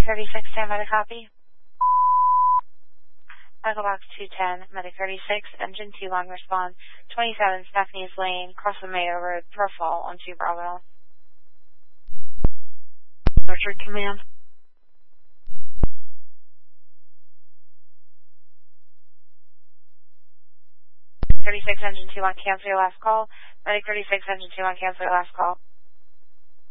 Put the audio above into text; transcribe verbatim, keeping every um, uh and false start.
thirty-six, stand by the copy. Echo Box two ten, Medic thirty-six, Engine two one, respond. twenty-seven, Stephanie's Lane, cross the Mayo Road, Profile on two Bravo. Orchard Command. thirty-six, Engine two one, cancel your last call. Medic thirty-six, Engine two one, cancel your last call.